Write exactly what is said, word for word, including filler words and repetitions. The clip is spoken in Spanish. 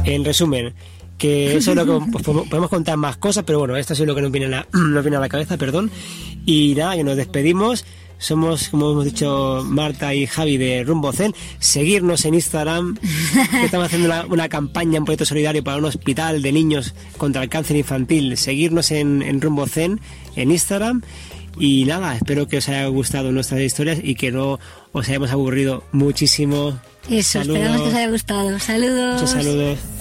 En resumen, que eso es lo que pues, podemos contar más cosas, pero bueno, esto es lo que nos viene a la, nos viene a la cabeza, perdón. Y nada, que nos despedimos. Somos, como hemos dicho, Marta y Javi de Rumbo Zen. Seguirnos en Instagram, que estamos haciendo una, una campaña, un proyecto solidario para un hospital de niños contra el cáncer infantil. Seguirnos en, en Rumbo Zen, en Instagram. Y nada, espero que os haya gustado nuestras historias y que no os hayamos aburrido muchísimo. Eso, saludos. Esperamos que os haya gustado. Saludos. Muchos saludos.